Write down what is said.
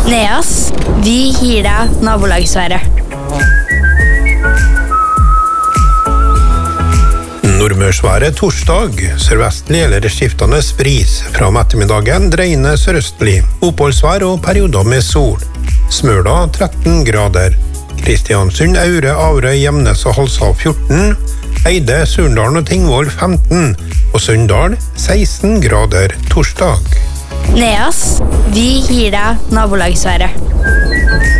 Neas, vi gir deg nabolagsværet. Nordmørsværet torsdag, sørvestlig eller skiftende bris. Fra om ettermiddagen dreiende sørøstlig. Oppholdsvær og perioder med sol. Smøla 13 grader. Kristiansund, Aure, Averøy, Gjemnes og Halsa 14. Eide, Surndalen og Tingvoll 15. Og Sunndal 16 grader torsdag. Neas, vi gir deg nabolagsværet.